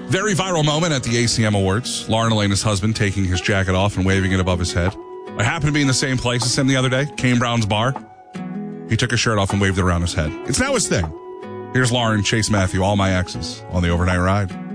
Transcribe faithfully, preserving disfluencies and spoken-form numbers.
Very viral moment at the A C M Awards. Lauren Elena's husband taking his jacket off and waving it above his head. I happened to be in the same place as him the other day, Kane Brown's bar. He took his shirt off and waved it around his head. It's now his thing. Here's Lauren, Chase Matthew, all my exes on the overnight ride.